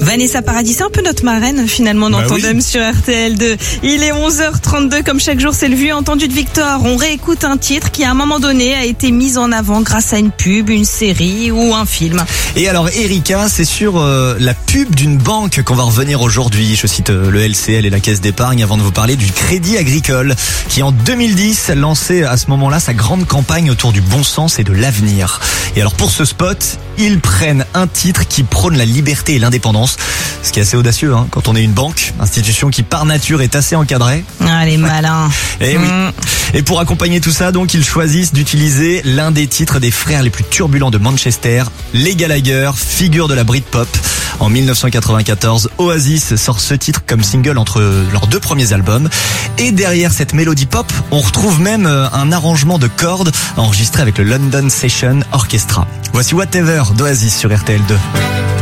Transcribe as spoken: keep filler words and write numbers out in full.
Vanessa Paradis, c'est un peu notre marraine finalement dans bah Tandem oui. sur R T L deux. Il est onze heures trente-deux, comme chaque jour c'est le vu et entendu de Victor. On réécoute un titre qui à un moment donné a été mis en avant grâce à une pub, une série ou un film. Et alors Erika, c'est sur euh, la pub d'une banque qu'on va revenir aujourd'hui. Je cite euh, le L C L et la Caisse d'épargne avant de vous parler du Crédit Agricole qui en deux mille dix lançait à ce moment-là sa grande campagne autour du bon sens et de l'avenir. Et alors pour ce spot, ils prennent un titre qui prône la liberté et l'indépendance, ce qui est assez audacieux hein, quand on est une banque, institution qui par nature est assez encadrée. Ah les malins. Et oui. Mmh. Et pour accompagner tout ça, donc ils choisissent d'utiliser l'un des titres des frères les plus turbulents de Manchester, les Gallagher, figure de la Britpop. En mille neuf cent quatre-vingt-quatorze, Oasis sort ce titre comme single entre leurs deux premiers albums. Et derrière cette mélodie pop, on retrouve même un arrangement de cordes enregistré avec le London Session Orchestra. Voici Whatever d'Oasis sur R T L deux.